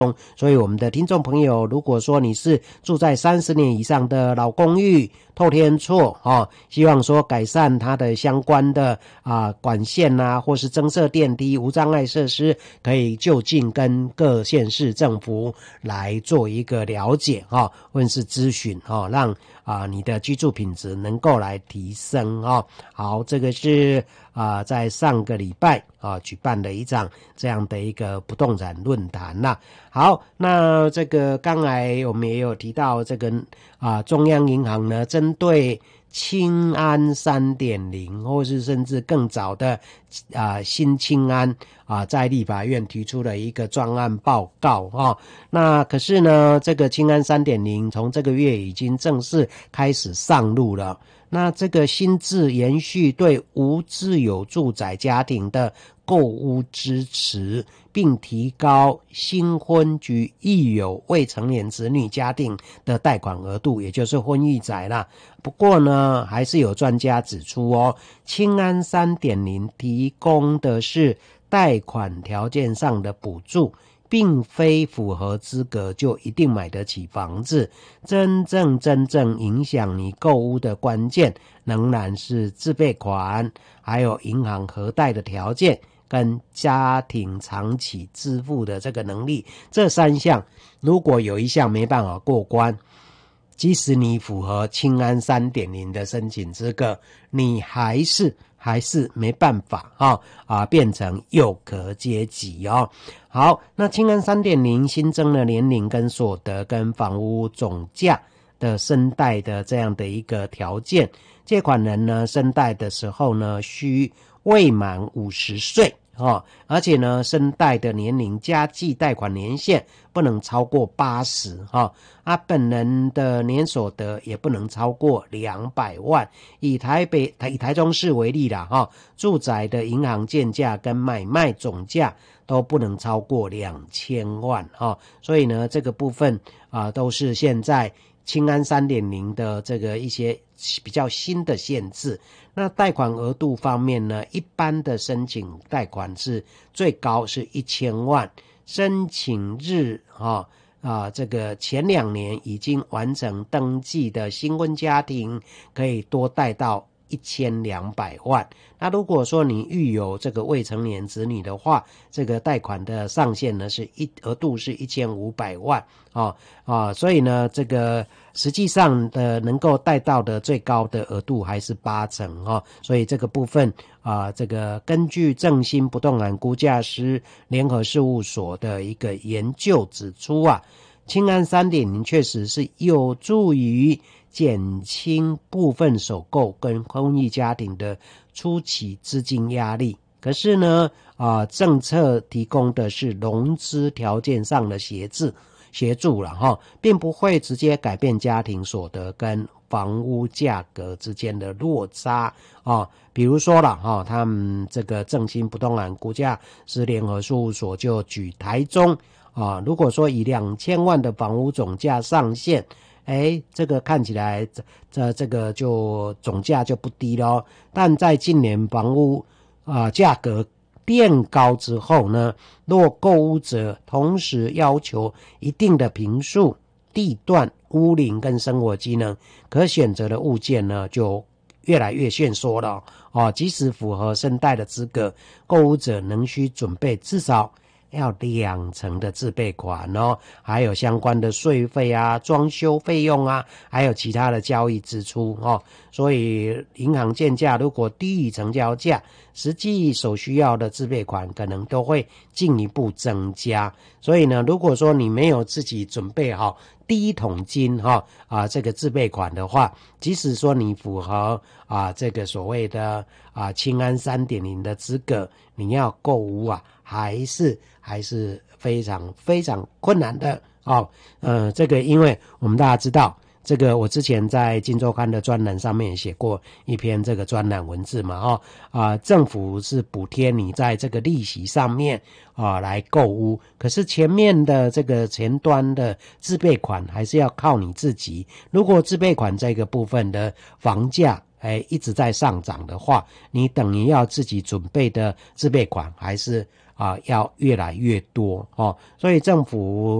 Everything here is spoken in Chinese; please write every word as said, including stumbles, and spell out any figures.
所以我们的听众朋友，如果说你是住在三十年以上的老公寓、透天厝哦，希望说改善它的相关的啊管线啊，或是增设电梯、无障碍设施，可以就近跟各县市政府来做一个了解哈、哦，或是咨询哈、哦，让啊你的居住品质能够来提升哦。好，这个是啊在上个礼拜啊举办的一场这样的一个不动产论坛啦。好，那这个刚才我们也有提到，这个啊中央银行呢，针对青安 三点零 或是甚至更早的啊新青安啊，在立法院提出了一个专案报告哦。那可是呢，这个青安 三点零 从这个月已经正式开始上路了。那这个新制延续对无自有住宅家庭的购屋支持，并提高新婚及育有未成年子女家庭的贷款额度，也就是婚育宅啦。不过呢，还是有专家指出哦，青安 三点零 提供的是贷款条件上的补助，并非符合资格就一定买得起房子。真正真正影响你购屋的关键，仍然是自备款，还有银行核贷的条件，跟家庭长期支付的这个能力。这三项，如果有一项没办法过关，即使你符合青安 三点零 的申请资格，你还是还是没办法啊啊变成有壳阶级哦。好，那青安 三点零 新增了年龄跟所得跟房屋总价的申贷的这样的一个条件，借款人呢申贷的时候呢需未满五十岁哦，而且呢申贷的年龄加计贷款年限不能超过八十哈，啊本人的年所得也不能超过两百万。以台北以台中市为例啦哈，住宅的银行建价跟买卖总价都不能超过两千万哈，所以呢这个部分啊都是现在青安 三点零 的这个一些比较新的限制。那贷款额度方面呢，一般的申请贷款是最高是一千万，申请日啊啊这个前两年已经完成登记的新婚家庭可以多贷到一千两百万。那如果说你育有这个未成年子女的话，这个贷款的上限呢是一额度是一千五百万啊啊，所以呢这个实际上的能够贷到的最高的额度还是八成哦，所以这个部分啊，这个根据正兴不动产估价师联合事务所的一个研究指出啊，青安 三点零 确实是有助于减轻部分首购跟婚育家庭的初期资金压力。可是呢啊，政策提供的是融资条件上的协助协助了哈，并不会直接改变家庭所得跟房屋价格之间的落差啊。比如说了哈，他们这个正兴不动产估价师联合事务所就举台中啊，如果说以两千万的房屋总价上限，哎，这个看起来这这这个就总价就不低咯，但在近年房屋啊价格变高之后呢，若购屋者同时要求一定的坪数、地段、屋龄跟生活机能，可选择的物件呢就越来越限缩了哦。即使符合申贷的资格，购屋者仍需准备至少要两成的自备款哦，还有相关的税费啊、装修费用啊，还有其他的交易支出哦。所以银行建价如果低于成交价，实际所需要的自备款可能都会进一步增加。所以呢，如果说你没有自己准备好第一桶金哈啊这个自备款的话，即使说你符合啊这个所谓的啊青安 三点零 的资格，你要购屋啊还是还是非常非常困难的哦。呃，这个因为我们大家知道，这个我之前在《今周刊》的专栏上面也写过一篇这个专栏文字嘛，哦啊、呃，政府是补贴你在这个利息上面啊、呃、来购屋，可是前面的这个前端的自备款还是要靠你自己。如果自备款这个部分的房价哎一直在上涨的话，你等于要自己准备的自备款还是啊要越来越多哦，所以政府